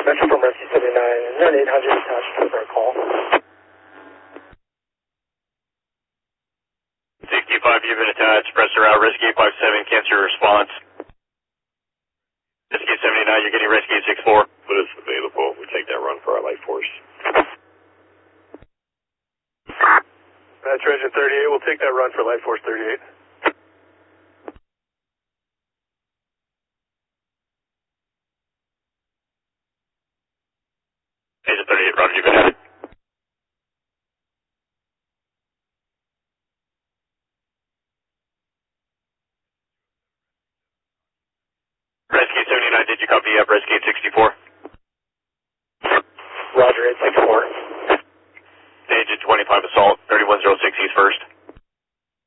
Metro from Rescue 79, 9800 attached to our call. 65, you've been attached, pressure out, Rescue 857, cancel your response. Rescue 79, you're getting Rescue 64. What is available? We take that run for our light force. Metro Engine 38, we'll take that run for Light Force 38. Engine 38, Roger, you've been added. Rescue 79, did you copy up Rescue 64?